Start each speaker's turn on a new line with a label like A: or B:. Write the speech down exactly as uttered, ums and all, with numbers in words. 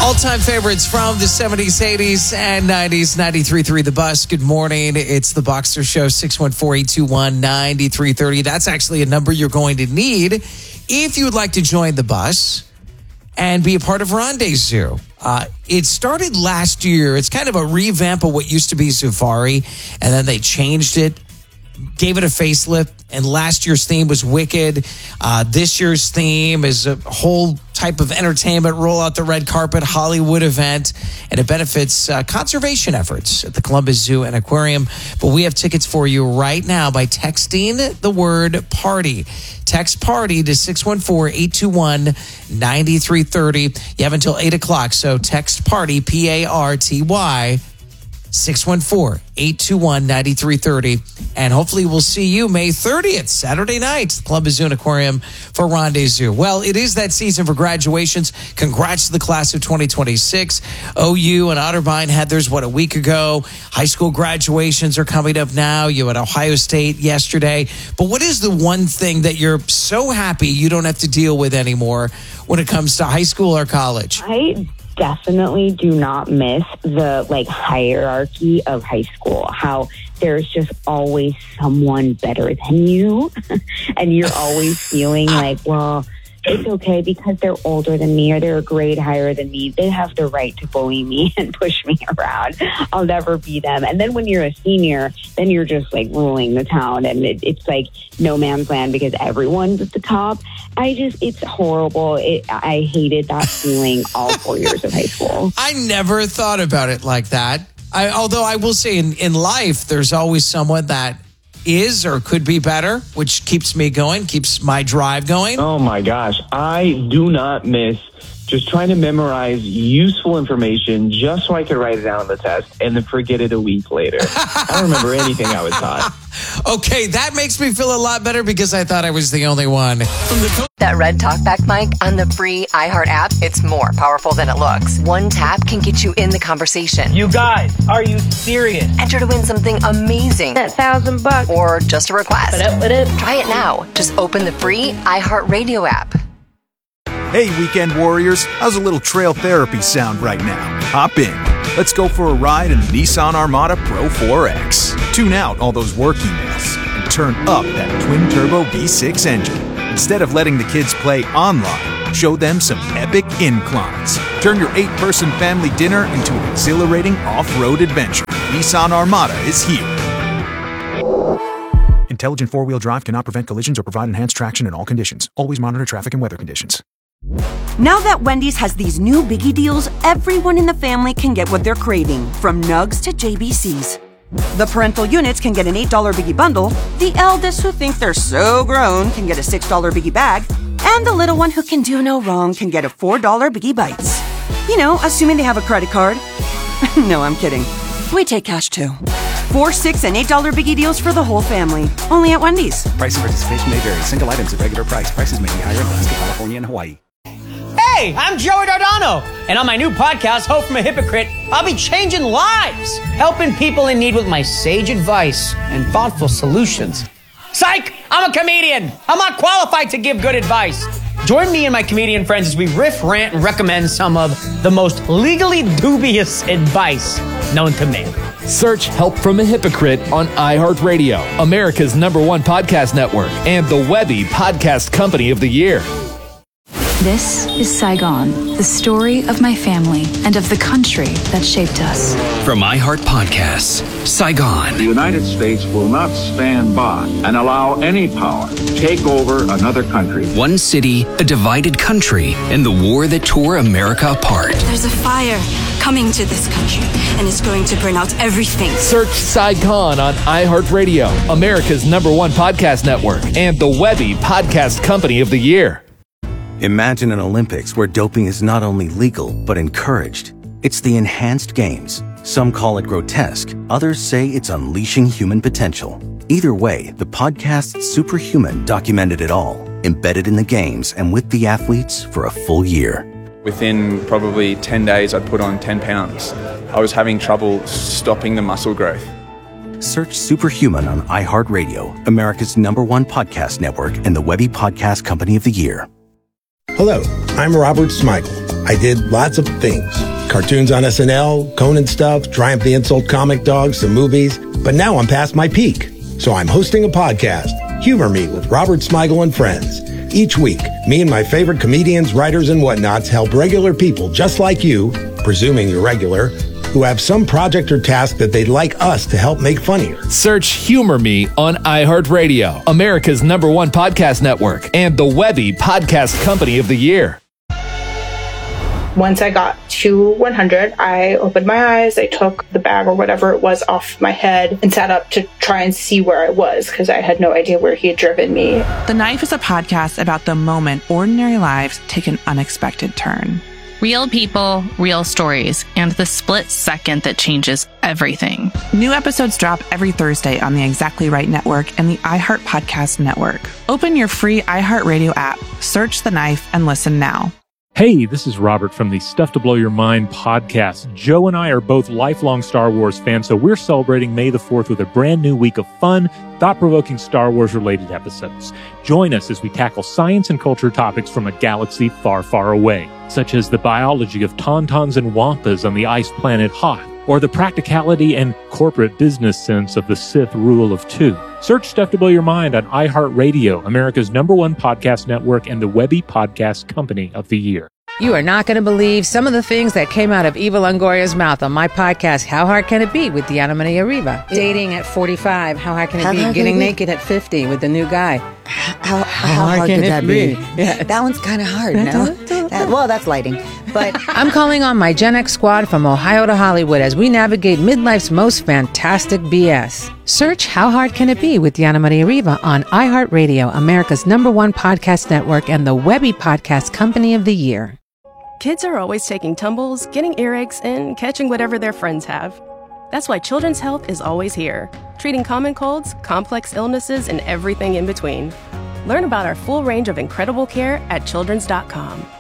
A: All-time favorites from the seventies, eighties, and nineties. ninety-three point three The Bus. Good morning. It's the Boxer Show, six one four, eight two one, nine three three zero. That's actually a number you're going to need if you would like to join the bus and be a part of Rendezvous. Uh, it started last year. It's kind of a revamp of what used to be Safari, and then they changed it, gave it a facelift, and last year's theme was Wicked. Uh, this year's theme is a whole type of entertainment, roll out the red carpet, Hollywood event, and it benefits uh, conservation efforts at the Columbus Zoo and Aquarium. But we have tickets for you right now by texting the word party. Text party to six one four, eight two one, nine three three zero. You have until eight o'clock, so text party, P A R T Y, six one four, eight two one, nine three three zero. And hopefully we'll see you May thirtieth, Saturday night, Columbus Zoo and Aquarium for Rendezvous. Well, it is that season for graduations. Congrats to the class of twenty twenty-six. O U and Otterbein had theirs, what, a week ago. High school graduations are coming up now. You had Ohio State yesterday. But what is the one thing that you're so happy you don't have to deal with anymore when it comes to high school or college?
B: I definitely do not miss the like hierarchy of high school, how there's just always someone better than you and you're always feeling like, well, it's okay because they're older than me or they're a grade higher than me. They have the right to bully me and push me around. I'll never be them. And then when you're a senior, then you're just like ruling the town and it, it's like no man's land because everyone's at the top. I just, it's horrible. It, I hated that feeling all four years of high school.
A: I never thought about it like that. I, although I will say in, in life, there's always someone that is or could be better, which keeps me going, keeps my drive going.
C: Oh my gosh, I do not miss just trying to memorize useful information just so I could write it down on the test and then forget it a week later. I don't remember anything I was taught.
A: Okay, that makes me feel a lot better because I thought I was the only one. From the
D: That Red Talkback mic on the free iHeart app, it's more powerful than it looks. One tap can get you in the conversation.
E: You guys, are you serious?
D: Enter to win something amazing.
B: That thousand bucks.
D: Or just a request.
B: What up, what up?
D: Try it now. Just open the free iHeart Radio app.
F: Hey, weekend warriors, how's a little trail therapy sound right now? Hop in. Let's go for a ride in the Nissan Armada Pro four X. Tune out all those work emails and turn up that twin-turbo V six engine. Instead of letting the kids play online, show them some epic inclines. Turn your eight-person family dinner into an exhilarating off-road adventure. Nissan Armada is here. Intelligent four-wheel drive cannot prevent collisions or provide enhanced traction in all conditions. Always monitor traffic and weather conditions.
G: Now that Wendy's has these new biggie deals, everyone in the family can get what they're craving, from nugs to J B Cs. The parental units can get an eight dollar biggie bundle, the eldest who think they're so grown can get a six dollar biggie bag, and the little one who can do no wrong can get a four dollar biggie bites. You know, assuming they have a credit card. No, I'm kidding. We take cash too. Four, six, and eight dollar biggie deals for the whole family. Only at Wendy's.
H: Price and participation may vary. Single items at regular price. Prices may be higher in Alaska, California, and Hawaii.
E: Hey, I'm Joey Dardano, and on my new podcast, Hope from a Hypocrite, I'll be changing lives, helping people in need with my sage advice and thoughtful solutions. Psych! I'm a comedian. I'm not qualified to give good advice. Join me and my comedian friends as we riff, rant, and recommend some of the most legally dubious advice known to man.
I: Search Help from a Hypocrite on iHeartRadio, America's number one podcast network, and the Webby Podcast Company of the Year.
J: This is Saigon, the story of my family and of the country that shaped us.
K: From iHeart Podcasts, Saigon.
L: The United States will not stand by and allow any power to take over another country.
K: One city, a divided country, and the war that tore America apart.
M: There's a fire coming to this country, and it's going to burn out everything.
I: Search Saigon on iHeartRadio, America's number one podcast network, and the Webby Podcast Company of the Year.
N: Imagine an Olympics where doping is not only legal, but encouraged. It's the enhanced games. Some call it grotesque. Others say it's unleashing human potential. Either way, the podcast Superhuman documented it all, embedded in the games and with the athletes for a full year.
O: Within probably ten days, I'd put on ten pounds. I was having trouble stopping the muscle growth.
N: Search Superhuman on iHeartRadio, America's number one podcast network, and the Webby Podcast Company of the Year.
P: Hello, I'm Robert Smigel. I did lots of things. Cartoons on S N L, Conan stuff, Triumph the Insult Comic Dog, some movies. But now I'm past my peak. So I'm hosting a podcast, Humor Me with Robert Smigel and friends. Each week, me and my favorite comedians, writers, and whatnots help regular people just like you, presuming you're regular, who have some project or task that they'd like us to help make funnier.
I: Search Humor Me on iHeartRadio, America's number one podcast network, and the Webby Podcast Company of the Year.
Q: Once I got to one hundred, I opened my eyes, I took the bag or whatever it was off my head and sat up to try and see where I was because I had no idea where he had driven me.
R: The Knife is a podcast about the moment ordinary lives take an unexpected turn.
S: Real people, real stories, and the split second that changes everything.
R: New episodes drop every Thursday on the Exactly Right Network and the iHeart Podcast Network. Open your free iHeartRadio app, search The Knife, and listen now.
T: Hey, this is Robert from the Stuff to Blow Your Mind podcast. Joe and I are both lifelong Star Wars fans, so we're celebrating May the fourth with a brand new week of fun, thought-provoking Star Wars-related episodes. Join us as we tackle science and culture topics from a galaxy far, far away, such as the biology of tauntauns and wampas on the ice planet Hoth, or the practicality and corporate business sense of the Sith Rule of Two. Search Stuff to Blow Your Mind on iHeartRadio, America's number one podcast network and the Webby Podcast Company of the Year.
U: You are not going to believe some of the things that came out of Eva Longoria's mouth on my podcast, How Hard Can It Be, with Diana Maria Riva. Dating at forty-five, how hard can it
V: How
U: be?
V: hard
U: Getting
V: can it be?
U: naked at fifty with the new guy.
V: How, how hard,
U: can
V: could
U: it
V: that
U: be?
V: be?
U: Yeah.
V: That one's kind of hard, no? That- well, that's lighting. But
U: I'm calling on my Gen X squad from Ohio to Hollywood as we navigate midlife's most fantastic B S. Search How Hard Can It Be with Diana Maria Riva on iHeartRadio, America's number one podcast network and the Webby Podcast Company of the Year.
W: Kids are always taking tumbles, getting earaches, and catching whatever their friends have. That's why Children's Health is always here, treating common colds, complex illnesses, and everything in between. Learn about our full range of incredible care at children's dot com.